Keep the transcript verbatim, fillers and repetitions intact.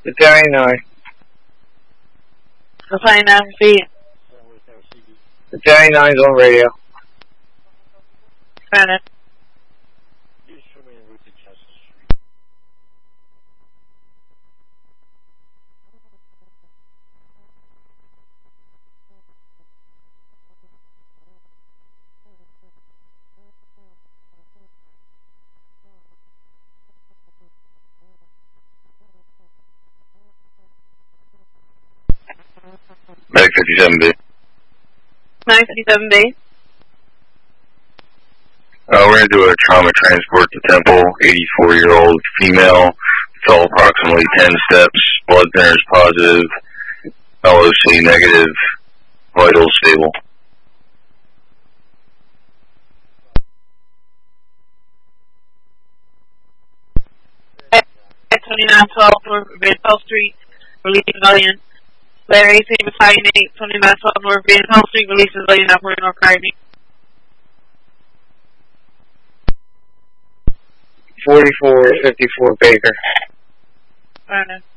Battalion nine. Battalion nine, repeat. Battalion nine's on radio. Got it. Medic fifty-seven B. nine fifty-seven B. Uh, we're going to do a trauma transport to Temple, eighty-four-year-old female, fell approximately ten steps, blood thinners positive, L O C negative, vitals stable. twenty-nine twelve North Van Pell Street, release civilian. Layer eighteen, Battalion eight, twenty-nine twelve North Van Pell Street, release civilian operating North Caribbean. forty-four fifty-four Baker. I don't know.